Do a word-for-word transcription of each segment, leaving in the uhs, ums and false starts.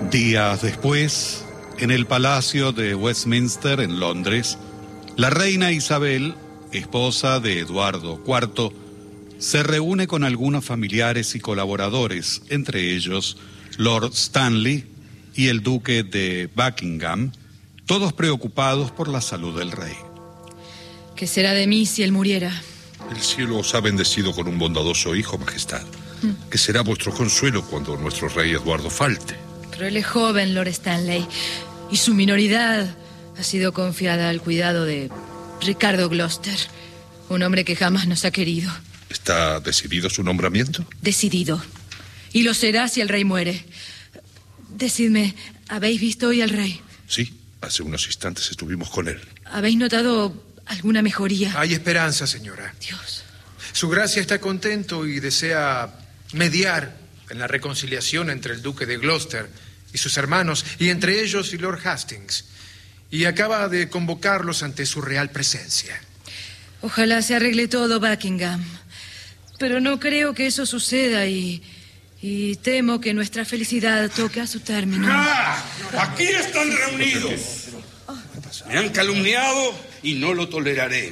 Días después, en el Palacio de Westminster, en Londres, la reina Isabel, esposa de Eduardo cuarto, se reúne con algunos familiares y colaboradores, entre ellos Lord Stanley y el duque de Buckingham, todos preocupados por la salud del rey. ¿Qué será de mí si él muriera? El cielo os ha bendecido con un bondadoso hijo, majestad, mm. que será vuestro consuelo cuando nuestro rey Eduardo falte. Pero él es joven, Lord Stanley, y su minoridad ha sido confiada al cuidado de Ricardo Gloucester, un hombre que jamás nos ha querido. ¿Está decidido su nombramiento? Decidido. Y lo será si el rey muere. Decidme, ¿habéis visto hoy al rey? Sí, hace unos instantes estuvimos con él. ¿Habéis notado alguna mejoría? Hay esperanza, señora. Dios. Su gracia está contento y desea mediar en la reconciliación entre el duque de Gloucester y sus hermanos, y entre ellos y Lord Hastings, y acaba de convocarlos ante su real presencia. Ojalá se arregle todo, Buckingham, pero no creo que eso suceda y, y temo que nuestra felicidad toque a su término. ¡Ah! Aquí están reunidos. Me han calumniado y no lo toleraré.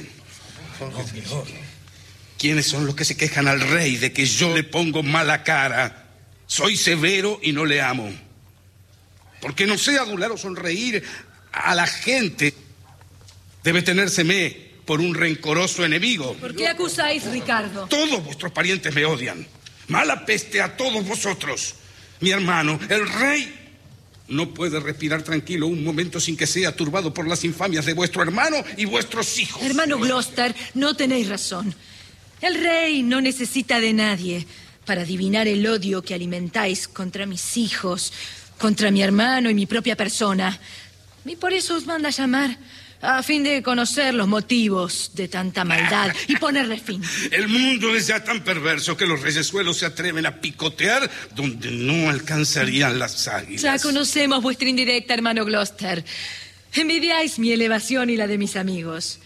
¿Quiénes son los que se quejan al rey de que yo le pongo mala cara? Soy severo y no le amo. Porque no sé adular o sonreír a la gente. Debe tenérseme por un rencoroso enemigo. ¿Por qué acusáis, Ricardo? Todos vuestros parientes me odian. Mala peste a todos vosotros. Mi hermano, el rey, no puede respirar tranquilo un momento sin que sea turbado por las infamias de vuestro hermano y vuestros hijos. Hermano Gloucester, no tenéis razón. El rey no necesita de nadie para adivinar el odio que alimentáis contra mis hijos, contra mi hermano y mi propia persona. Y por eso os manda a llamar, a fin de conocer los motivos de tanta maldad y ponerle fin. El mundo es ya tan perverso que los reyesuelos se atreven a picotear donde no alcanzarían las águilas. Ya conocemos vuestra indirecta, hermano Gloucester. Envidiáis mi elevación y la de mis amigos.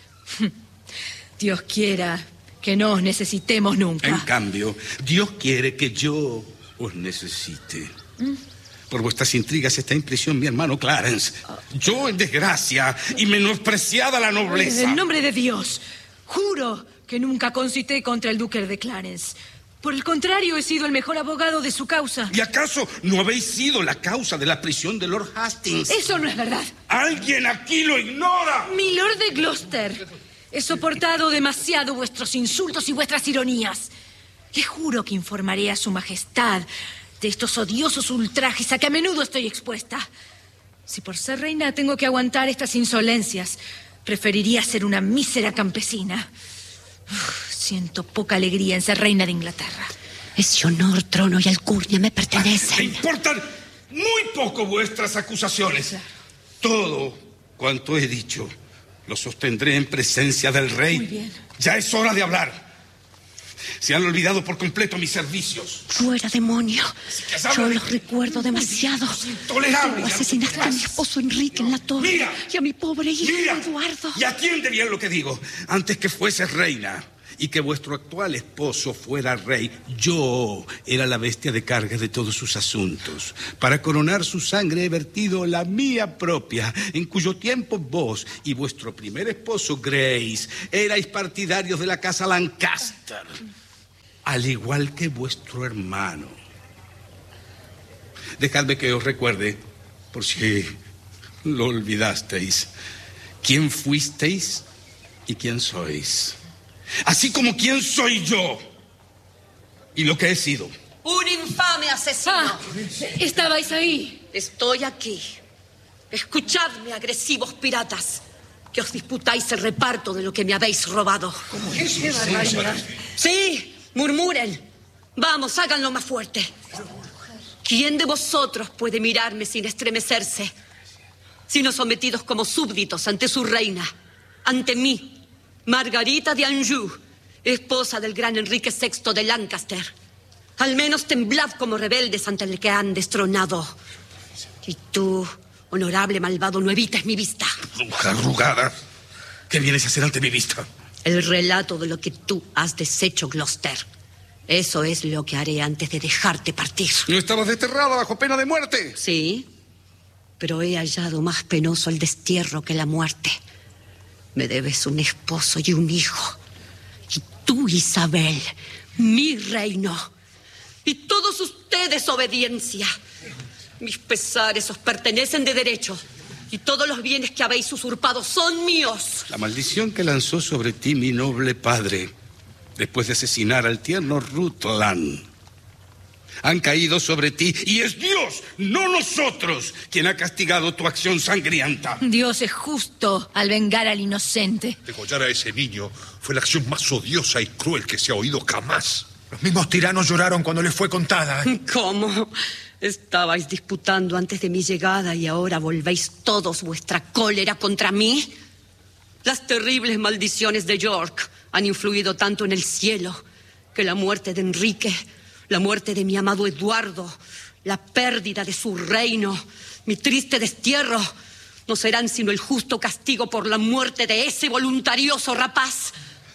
Dios quiera que no os necesitemos nunca. En cambio, Dios quiere que yo os necesite. ¿Mm? Por vuestras intrigas está en prisión mi hermano Clarence. Yo en desgracia y menospreciada la nobleza. En nombre de Dios, juro que nunca concité contra el duque de Clarence. Por el contrario, he sido el mejor abogado de su causa. ¿Y acaso no habéis sido la causa de la prisión de Lord Hastings? Eso no es verdad. ¡Alguien aquí lo ignora! Mi Lord de Gloucester, he soportado demasiado vuestros insultos y vuestras ironías. Le juro que informaré a su majestad de estos odiosos ultrajes a que a menudo estoy expuesta. Si por ser reina tengo que aguantar estas insolencias, preferiría ser una mísera campesina. Uf, siento poca alegría en ser reina de Inglaterra. Ese honor, trono y alcurnia me pertenecen. Me importan muy poco vuestras acusaciones. Claro. Todo cuanto he dicho lo sostendré en presencia del rey. Muy bien. Ya es hora de hablar. Se han olvidado por completo mis servicios. Fuera, demonio. Yo los recuerdo demasiado. Intolerable. Asesinaste a mi esposo Enrique en la torre. Mira, y a mi pobre hijo mira, Eduardo. Y atiende bien lo que digo. Antes que fueses reina y que vuestro actual esposo fuera rey, yo era la bestia de carga de todos sus asuntos. Para coronar su sangre he vertido la mía propia, en cuyo tiempo vos y vuestro primer esposo, Grace, erais partidarios de la casa Lancaster, al igual que vuestro hermano. Dejadme que os recuerde, por si lo olvidasteis, quién fuisteis y quién sois. Así como quién soy yo y lo que he sido. Un infame asesino. Ah, estabais ahí. Estoy aquí. Escuchadme, agresivos piratas, que os disputáis el reparto de lo que me habéis robado. ¿Cómo es eso? Sí, murmuren. Vamos, háganlo más fuerte. ¿Quién de vosotros puede mirarme sin estremecerse, sino sometidos como súbditos ante su reina, ante mí, Margarita de Anjou, esposa del gran Enrique sexto de Lancaster? Al menos temblad como rebeldes ante el que han destronado. Y tú, honorable malvado, no evites mi vista. Bruja arrugada, ¿qué vienes a hacer ante mi vista? El relato de lo que tú has deshecho, Gloucester. Eso es lo que haré antes de dejarte partir. ¿No estabas desterrada bajo pena de muerte? Sí, pero he hallado más penoso el destierro que la muerte. Me debes un esposo y un hijo. Y tú, Isabel, mi reino. Y todos ustedes, obediencia. Mis pesares os pertenecen de derecho. Y todos los bienes que habéis usurpado son míos. La maldición que lanzó sobre ti mi noble padre, después de asesinar al tierno Rutland, han caído sobre ti, y es Dios, no nosotros, quien ha castigado tu acción sangrienta. Dios es justo al vengar al inocente. Degollar a ese niño fue la acción más odiosa y cruel que se ha oído jamás. Los mismos tiranos lloraron cuando les fue contada. ¿Cómo? Estabais disputando antes de mi llegada y ahora volvéis todos vuestra cólera contra mí. Las terribles maldiciones de York han influido tanto en el cielo que la muerte de Enrique, la muerte de mi amado Eduardo, la pérdida de su reino, mi triste destierro, no serán sino el justo castigo por la muerte de ese voluntarioso rapaz.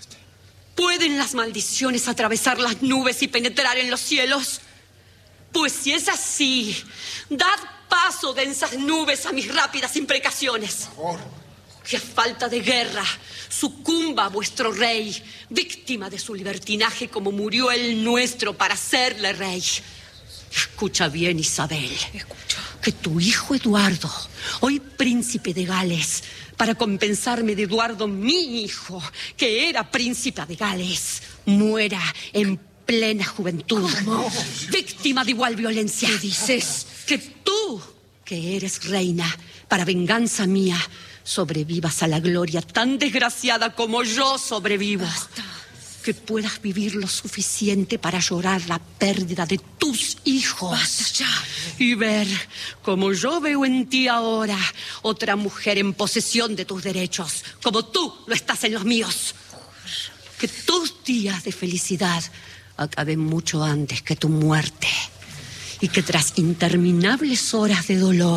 ¿Pueden las maldiciones atravesar las nubes y penetrar en los cielos? Pues si es así, dad paso de esas nubes a mis rápidas imprecaciones. Por favor. Que a falta de guerra sucumba vuestro rey, víctima de su libertinaje como murió el nuestro para hacerle rey. Escucha bien, Isabel. Escucho. Que tu hijo Eduardo, hoy príncipe de Gales, para compensarme de Eduardo, mi hijo, que era príncipe de Gales, muera en plena juventud. ¿Cómo? Víctima de igual violencia. ¿Qué dices? Que tú, que eres reina, para venganza mía, sobrevivas a la gloria tan desgraciada como yo sobrevivo. Basta. Que puedas vivir lo suficiente para llorar la pérdida de tus hijos. Basta ya. Y ver, como yo veo en ti ahora, otra mujer en posesión de tus derechos, como tú lo estás en los míos. Que tus días de felicidad acaben mucho antes que tu muerte. Y que tras interminables horas de dolor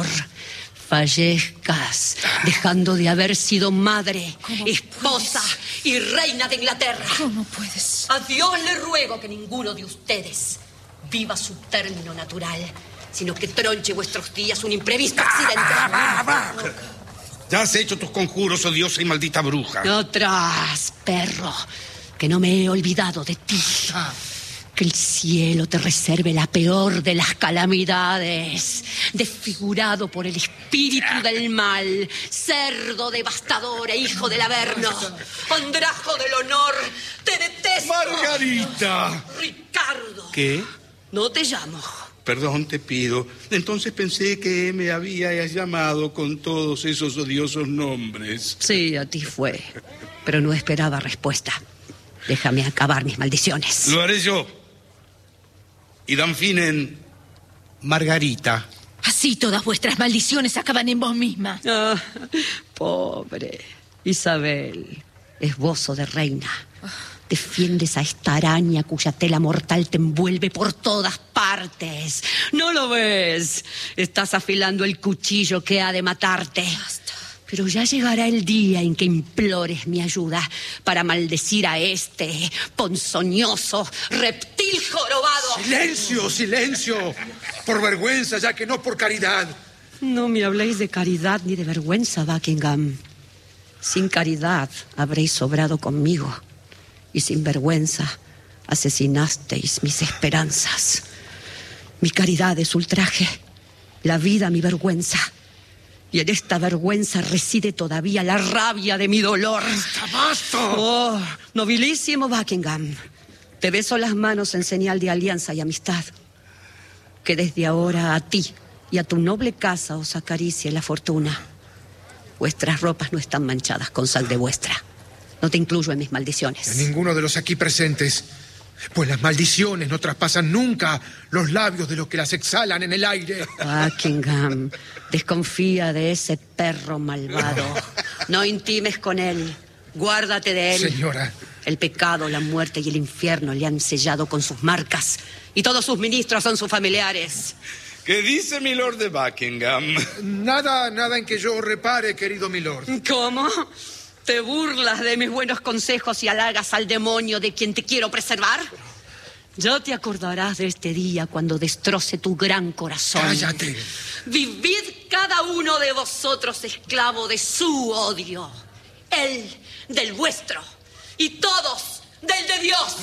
fallezcas, dejando de haber sido madre, esposa y reina de Inglaterra. ¿Cómo puedes? A Dios le ruego que ninguno de ustedes viva su término natural, sino que tronche vuestros días un imprevisto accidente. Va, va, va. Ya has hecho tus conjuros, odiosa y maldita bruja. No atrás, perro, que no me he olvidado de ti. Que el cielo te reserve la peor de las calamidades, desfigurado por el espíritu del mal, cerdo devastador e hijo del Averno, andrajo del honor, te detesto. Margarita. Ricardo. ¿Qué? No te llamo. Perdón, te pido. Entonces pensé que me habías llamado con todos esos odiosos nombres. Sí, a ti fue, pero no esperaba respuesta. Déjame acabar mis maldiciones. Lo haré yo. Y dan fin en Margarita. Así todas vuestras maldiciones acaban en vos misma. Ah, pobre Isabel, esbozo de reina. Defiendes a esta araña cuya tela mortal te envuelve por todas partes. ¿No lo ves? Estás afilando el cuchillo que ha de matarte. Basta. Pero ya llegará el día en que implores mi ayuda para maldecir a este ponzoñoso reptil jorobado. ¡Silencio, silencio! Por vergüenza, ya que no por caridad. No me habléis de caridad ni de vergüenza, Buckingham. Sin caridad habréis sobrado conmigo, y sin vergüenza asesinasteis mis esperanzas. Mi caridad es ultraje, la vida mi vergüenza. Y en esta vergüenza reside todavía la rabia de mi dolor. ¡Basta! Oh, nobilísimo Buckingham, te beso las manos en señal de alianza y amistad. Que desde ahora a ti y a tu noble casa os acaricie la fortuna. Vuestras ropas no están manchadas con sangre vuestra. No te incluyo en mis maldiciones. De ninguno de los aquí presentes, pues las maldiciones no traspasan nunca los labios de los que las exhalan en el aire. Buckingham, desconfía de ese perro malvado. No intimes con él. Guárdate de él. Señora. El pecado, la muerte y el infierno le han sellado con sus marcas. Y todos sus ministros son sus familiares. ¿Qué dice mi lord de Buckingham? Nada, nada en que yo repare, querido milord. ¿Cómo? ¿Te burlas de mis buenos consejos y halagas al demonio de quien te quiero preservar? Ya te acordarás de este día cuando destroce tu gran corazón. ¡Cállate! Vivid cada uno de vosotros esclavo de su odio. Él del vuestro y todos del de Dios.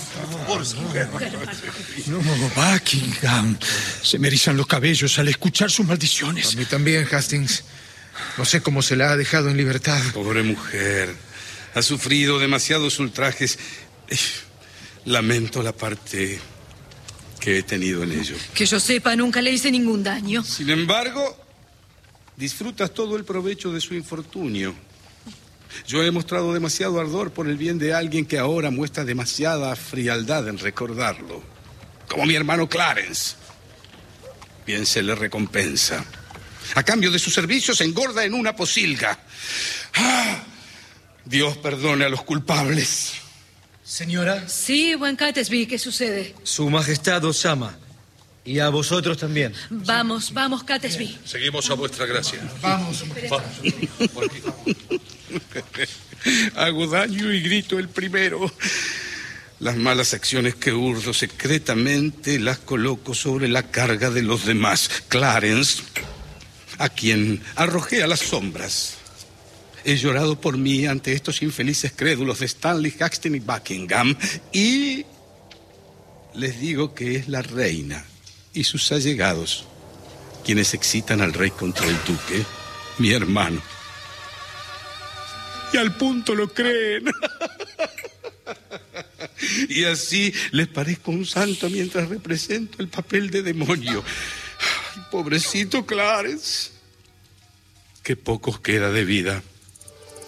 No, Buckingham. Se me erizan los cabellos al escuchar sus maldiciones. A mí también, Hastings. No sé cómo se la ha dejado en libertad. Pobre mujer. Ha sufrido demasiados ultrajes. Lamento la parte que he tenido en ello. Que yo sepa, nunca le hice ningún daño. Sin embargo, disfrutas todo el provecho de su infortunio. Yo he mostrado demasiado ardor por el bien de alguien que ahora muestra demasiada frialdad en recordarlo. Como mi hermano Clarence. Bien se le recompensa. A cambio de sus servicios se engorda en una posilga. ¡Ah! Dios perdone a los culpables. Señora. Sí, buen Catesby, ¿qué sucede? Su Majestad os ama. Y a vosotros también. Vamos, vamos, Catesby. Seguimos a vuestra gracia. Vamos. Hago daño y grito el primero. Las malas acciones que urdo secretamente las coloco sobre la carga de los demás. Clarence, a quien arrojé a las sombras. He llorado por mí ante estos infelices crédulos de Stanley, Haxton y Buckingham. Y les digo que es la reina y sus allegados quienes excitan al rey contra el duque, mi hermano. Y al punto lo creen. Y así les parezco un santo mientras represento el papel de demonio. Ay, pobrecito Clarence. Qué poco queda de vida.